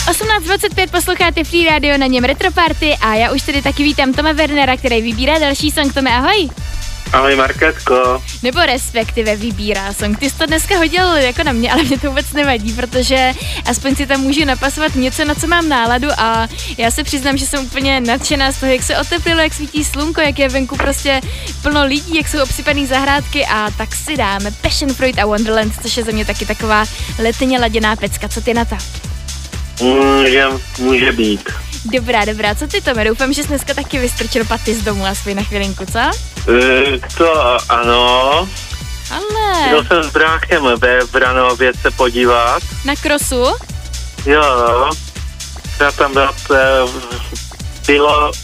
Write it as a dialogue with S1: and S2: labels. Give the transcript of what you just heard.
S1: 18:25 posloucháte Free Radio, na něm Retro Party a já už tady taky vítám Toma Wernera, který vybírá další song. Tome, ahoj.
S2: Ahoj Markétko.
S1: Nebo respektive vybírá song. Ty jsi to dneska hodil jako na mě, ale mě to vůbec nevadí, protože aspoň si tam můžu napasovat něco, na co mám náladu a já se přiznám, že jsem úplně nadšená z toho, jak se oteplilo, jak svítí slunko, jak je venku prostě plno lidí, jak jsou obsypaný zahrádky a tak si dáme Passion Fruit a Wonderland, což je za mě taky taková letně laděná pecka. Co ty na to?
S2: Může být.
S1: Dobrá. Co ty, Tome? Doufám, že jsi dneska taky vystrčil paty z domu aspoň na chvilinku, co?
S2: To ano.
S1: Ale...
S2: Byl jsem s bráchem ve Vranově se podívat.
S1: Na krosu?
S2: Jo. Já tam bylo